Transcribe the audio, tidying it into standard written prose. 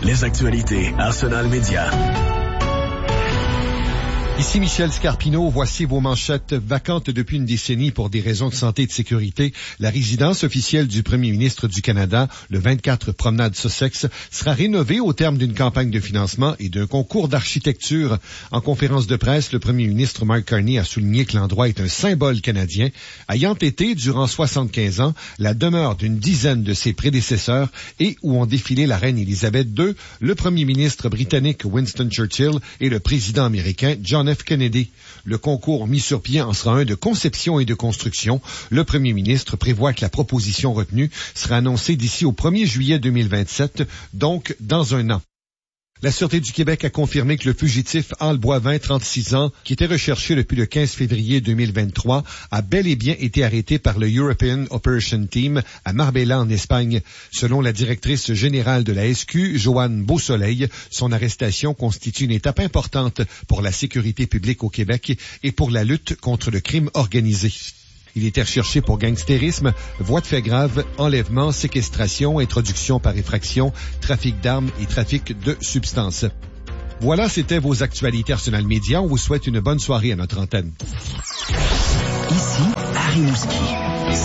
Les actualités Arsenal Média. Ici Michel Scarpino, voici vos manchettes. Vacantes depuis une décennie pour des raisons de santé et de sécurité, la résidence officielle du premier ministre du Canada, le 24 Promenade Sussex, sera rénovée au terme d'une campagne de financement et d'un concours d'architecture. En conférence de presse, le premier ministre Mark Carney a souligné que l'endroit est un symbole canadien, ayant été, durant 75 ans, la demeure d'une dizaine de ses prédécesseurs et où ont défilé la reine Élisabeth II, le premier ministre britannique Winston Churchill et le président américain John F. Kennedy. Le concours mis sur pied en sera un de conception et de construction. Le premier ministre prévoit que la proposition retenue sera annoncée d'ici au 1er juillet 2027, donc dans un an. La Sûreté du Québec a confirmé que le fugitif Al Boivin, 36 ans, qui était recherché depuis le 15 février 2023, a bel et bien été arrêté par le European Operation Team à Marbella, en Espagne. Selon la directrice générale de la SQ, Joanne Beausoleil, son arrestation constitue une étape importante pour la sécurité publique au Québec et pour la lutte contre le crime organisé. Il était recherché pour gangstérisme, voies de fait grave, enlèvement, séquestration, introduction par effraction, trafic d'armes et trafic de substances. Voilà, c'était vos actualités Arsenal Média. On vous souhaite une bonne soirée à notre antenne. Ici, Rimouski.